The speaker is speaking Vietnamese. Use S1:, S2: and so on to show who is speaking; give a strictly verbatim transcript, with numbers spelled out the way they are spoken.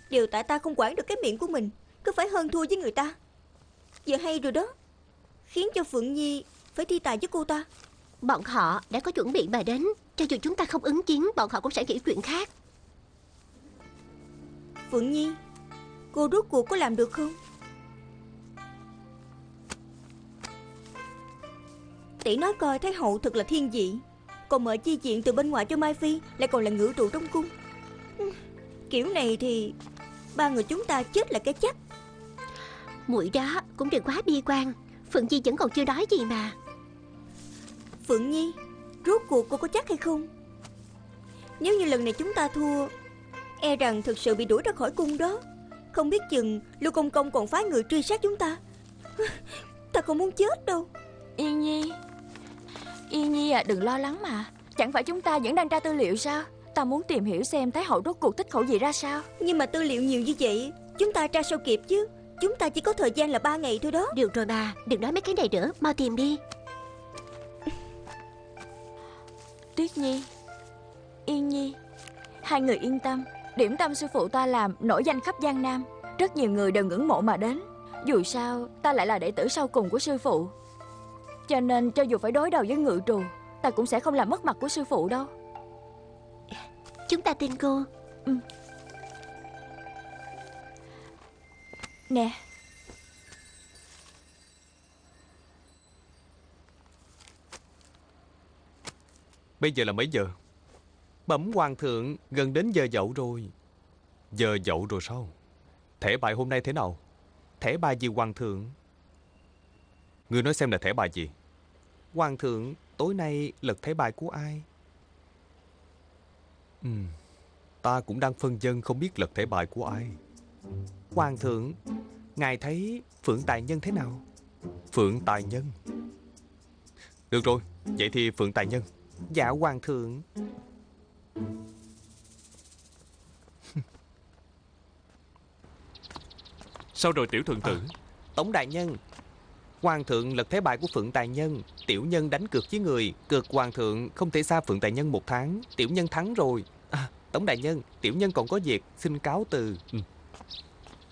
S1: Đều tại ta không quản được cái miệng của mình, cứ phải hơn thua với người ta. Giờ hay rồi đó, khiến cho Phượng Nhi phải thi tài với cô ta.
S2: Bọn họ đã có chuẩn bị mà đến. Cho dù chúng ta không ứng chiến, bọn họ cũng sẽ nghĩ chuyện khác.
S1: Phượng Nhi, cô rốt cuộc có làm được không? Tỷ nói coi, Thái hậu thật là thiên vị, còn mời chi viện từ bên ngoài cho Mai Phi, lại còn là ngự trụ trong cung. Kiểu này thì ba người chúng ta chết là cái chắc.
S2: Muội đó cũng đừng quá bi quan. Phượng Nhi vẫn còn chưa đói gì mà.
S1: Phượng Nhi, rốt cuộc cô có chắc hay không? Nếu như lần này chúng ta thua, e rằng thực sự bị đuổi ra khỏi cung đó. Không biết chừng Lưu Công Công còn phái người truy sát chúng ta. Ta không muốn chết đâu.
S3: Yên Nhi, Yên Nhi à, đừng lo lắng mà. Chẳng phải chúng ta vẫn đang tra tư liệu sao? Ta muốn tìm hiểu xem Thái hậu rốt cuộc thích khẩu vị ra sao.
S1: Nhưng mà tư liệu nhiều như vậy, chúng ta tra sao kịp chứ? Chúng ta chỉ có thời gian là ba ngày thôi đó.
S2: Được rồi bà, đừng nói mấy cái này nữa, mau tìm đi.
S3: Tuyết Nhi, Yên Nhi, hai người yên tâm. Điểm tâm sư phụ ta làm nổi danh khắp Giang Nam, rất nhiều người đều ngưỡng mộ mà đến. Dù sao ta lại là đệ tử sau cùng của sư phụ, cho nên cho dù phải đối đầu với ngự trù, ta cũng sẽ không làm mất mặt của sư phụ đâu.
S2: Chúng ta tin cô.
S3: Ừ. Nè,
S4: bây giờ là mấy giờ? Bẩm hoàng thượng, gần đến giờ dậu rồi. Giờ dậu rồi sao? Thẻ bài hôm nay thế nào? Thẻ bài gì hoàng thượng? Ngươi nói xem là thẻ bài gì? Hoàng thượng, tối nay lật thẻ bài của ai? Ừ, ta cũng đang phân vân không biết lật thẻ bài của ai. Hoàng thượng, ngài thấy Phượng Tài Nhân thế nào? Phượng Tài Nhân? Được rồi, vậy thì Phượng Tài Nhân. Dạ hoàng thượng.
S5: Sao rồi tiểu thượng tử?
S4: À, Tống đại nhân, hoàng thượng lật thẻ bài của Phượng Tài Nhân. Tiểu nhân đánh cược với người, cược hoàng thượng không thể xa Phượng Tài Nhân một tháng. Tiểu nhân thắng rồi. À, Tống đại nhân, tiểu nhân còn có việc, xin cáo từ. Ừ.